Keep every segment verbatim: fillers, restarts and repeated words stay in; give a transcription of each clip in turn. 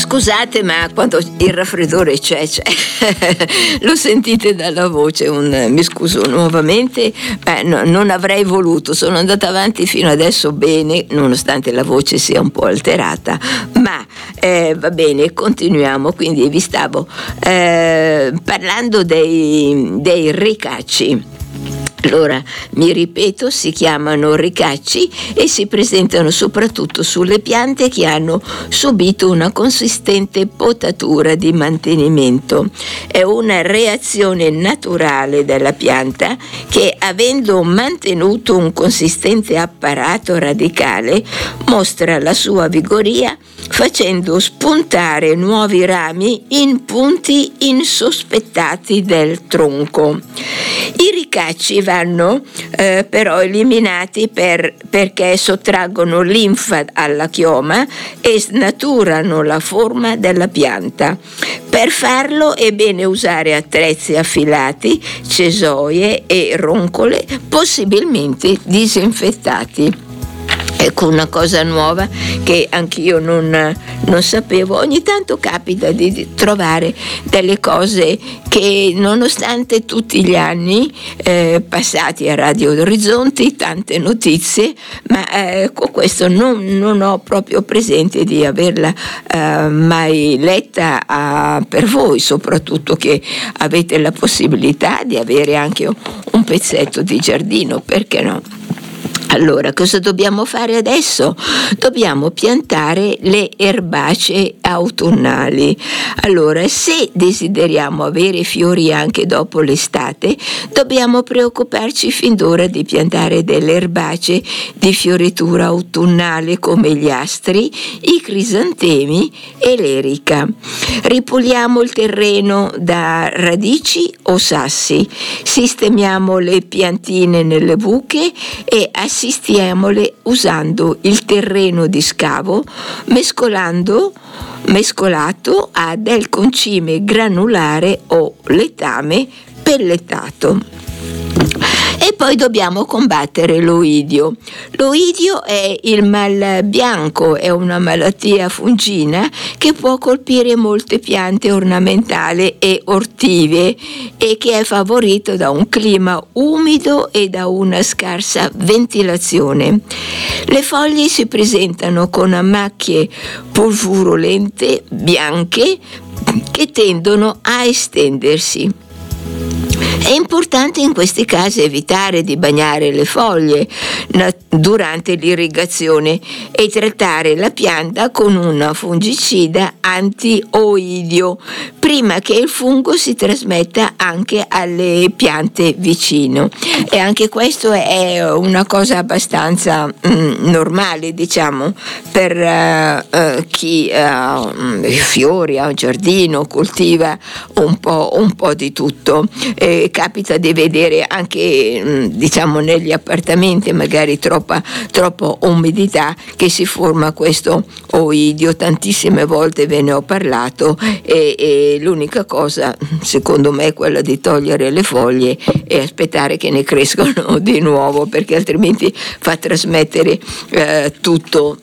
Scusate, ma quando il raffreddore c'è, c'è. Lo sentite dalla voce, un, mi scuso nuovamente, beh, no, non avrei voluto, sono andata avanti fino adesso bene, nonostante la voce sia un po' alterata, ma eh, va bene, continuiamo. Quindi vi stavo eh, parlando dei, dei ricacci. Allora, mi ripeto, si chiamano ricacci e si presentano soprattutto sulle piante che hanno subito una consistente potatura di mantenimento. È una reazione naturale della pianta che, avendo mantenuto un consistente apparato radicale, mostra la sua vigoria facendo spuntare nuovi rami in punti insospettati del tronco. I ricacci vanno eh, però eliminati per, perché sottraggono linfa alla chioma e snaturano la forma della pianta. Per farlo è bene usare attrezzi affilati, cesoie e roncole, possibilmente disinfettati. Ecco una cosa nuova che anch'io non, non sapevo. Ogni tanto capita di trovare delle cose che, nonostante tutti gli anni eh, passati a Radio Orizzonti, tante notizie, ma eh, con questo non, non ho proprio presente di averla eh, mai letta a, per voi, soprattutto che avete la possibilità di avere anche un pezzetto di giardino, perché no? Allora, cosa dobbiamo fare adesso? Dobbiamo piantare le erbacee autunnali. Allora, se desideriamo avere fiori anche dopo l'estate, dobbiamo preoccuparci fin d'ora di piantare delle erbacee di fioritura autunnale come gli astri, i crisantemi e l'erica. Ripuliamo il terreno da radici o sassi, sistemiamo le piantine nelle buche e assistiamole usando il terreno di scavo mescolando, mescolato a del concime granulare o letame pellettato. E poi dobbiamo combattere l'oidio. L'oidio è il mal bianco, è una malattia fungina che può colpire molte piante ornamentali e ortive e che è favorito da un clima umido e da una scarsa ventilazione. Le foglie si presentano con macchie purpurolente bianche che tendono a estendersi. È importante in questi casi evitare di bagnare le foglie durante l'irrigazione e trattare la pianta con una fungicida anti-oidio prima che il fungo si trasmetta anche alle piante vicino. E anche questo è una cosa abbastanza mm, normale, diciamo, per uh, uh, chi ha uh, fiori, ha un giardino, coltiva un po', un po' di tutto. Eh, capita di vedere anche, diciamo, negli appartamenti magari troppa, troppa umidità che si forma questo oidio. Tantissime volte ve ne ho parlato e, e l'unica cosa secondo me è quella di togliere le foglie e aspettare che ne crescano di nuovo, perché altrimenti fa trasmettere eh, tutto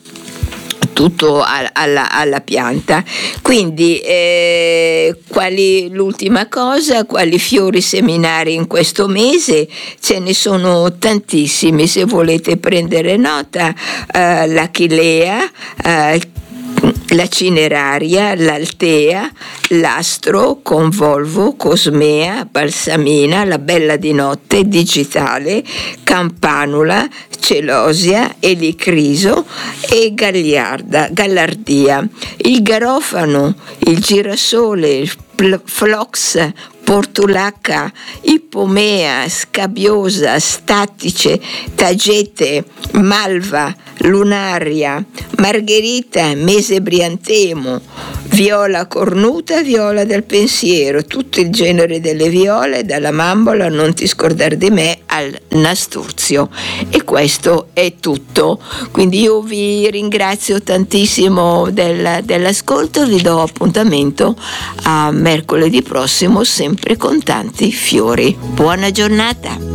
tutto alla, alla pianta. Quindi eh, quali, l'ultima cosa, quali fiori seminare in questo mese? Ce ne sono tantissimi, se volete prendere nota: eh, l'achillea, eh, la cineraria, l'altea, l'astro, convolvo, cosmea, balsamina, la bella di notte, digitale, campanula, celosia, elicriso e gagliarda, gallardia. Il garofano, il girasole, il phlox, portulaca, ipomea, scabiosa, statice, tagete, malva, lunaria, margherita, mesebriantemo, viola cornuta, viola del pensiero, tutto il genere delle viole, dalla mambola, non ti scordar di me, al nasturzio. E questo è tutto. Quindi io vi ringrazio tantissimo del, dell'ascolto, vi do appuntamento a mercoledì prossimo, sempre con tanti fiori. Buona giornata.